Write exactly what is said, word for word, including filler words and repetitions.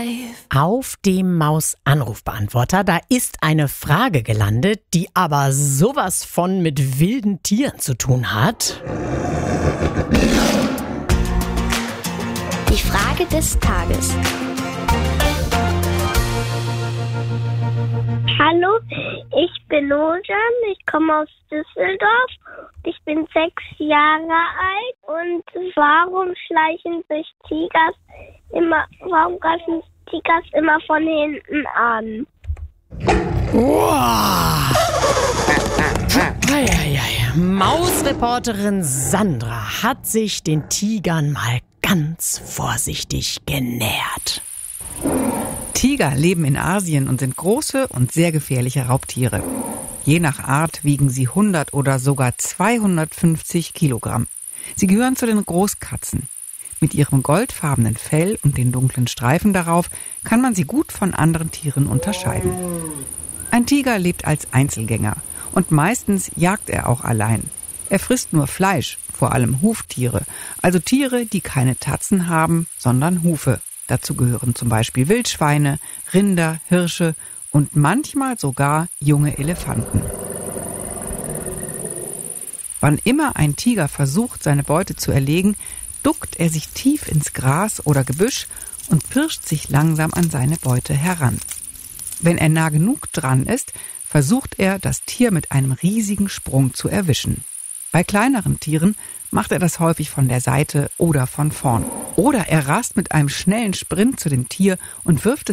Auf dem Maus-Anrufbeantworter, da ist eine Frage gelandet, die aber sowas von mit wilden Tieren zu tun hat. Die Frage des Tages. Hallo, ich bin Lojan, ich komme aus Düsseldorf, ich bin sechs Jahre alt und warum schleichen sich Tigers immer, warum greifen Tigers immer von hinten an? Wow. Eieiei. Mausreporterin Sandra hat sich den Tigern mal ganz vorsichtig genähert. Tiger leben in Asien und sind große und sehr gefährliche Raubtiere. Je nach Art wiegen sie hundert oder sogar zweihundertfünfzig Kilogramm. Sie gehören zu den Großkatzen. Mit ihrem goldfarbenen Fell und den dunklen Streifen darauf kann man sie gut von anderen Tieren unterscheiden. Ein Tiger lebt als Einzelgänger und meistens jagt er auch allein. Er frisst nur Fleisch, vor allem Huftiere, also Tiere, die keine Tatzen haben, sondern Hufe. Dazu gehören zum Beispiel Wildschweine, Rinder, Hirsche und manchmal sogar junge Elefanten. Wann immer ein Tiger versucht, seine Beute zu erlegen, duckt er sich tief ins Gras oder Gebüsch und pirscht sich langsam an seine Beute heran. Wenn er nah genug dran ist, versucht er, das Tier mit einem riesigen Sprung zu erwischen. Bei kleineren Tieren macht er das häufig von der Seite oder von vorn. Oder er rast mit einem schnellen Sprint zu dem Tier und wirft es